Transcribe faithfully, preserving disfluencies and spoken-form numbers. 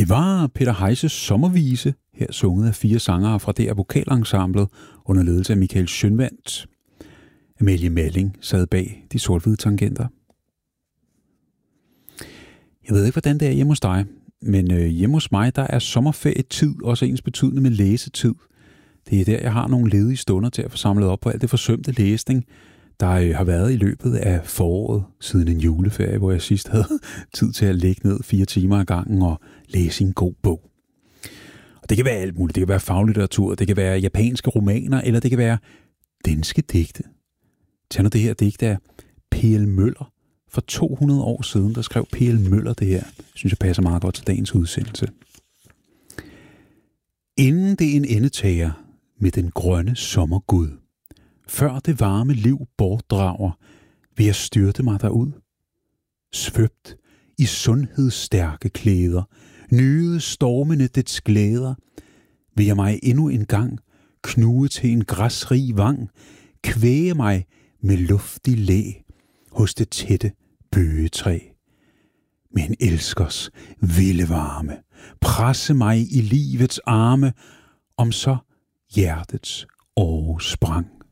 Det var Peter Heises sommervise, her sunget af fire sangere fra D R Vokalensemblet under ledelse af Michael Schønwandt. Amalie Malling sad bag de sort-hvide tangenter. Jeg ved ikke, hvordan det er hjemme hos dig, men øh, hjemme hos mig, der er sommerferietid også ens betydende med læsetid. Det er der, jeg har nogle ledige stunder til at få samlet op på alt det forsømte læsning, der øh, har været i løbet af foråret siden en juleferie, hvor jeg sidst havde tid til at ligge ned fire timer ad gangen og læse en god bog. Og det kan være alt muligt. Det kan være faglitteratur, det kan være japanske romaner, eller det kan være danske digte. Tag nu det her digt af P L Møller. For to hundrede år siden, der skrev P L Møller det her. Synes jeg passer meget godt til dagens udsendelse. Inden det en ende tager med den grønne sommergud, før det varme liv bortdrager, vil jeg styrte mig derud. Svøbt i sundhedsstærke klæder, nyde stormende dets glæder, vil jeg mig endnu en gang knuge til en græsrig vang, kvæge mig med luftig læ hos det tætte bøgetræ. Med en elskers vilde varme, presse mig i livets arme, om så hjertets åre sprang.